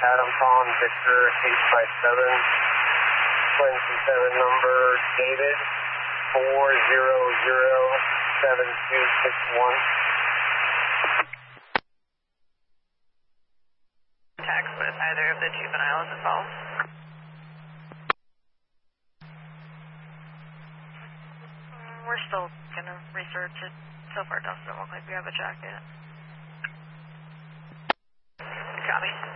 Adam calling Victor 857, number David 4007261. Contact with either of the juveniles involved. We're still gonna research it. So far, it doesn't look like we have a jacket. Copy.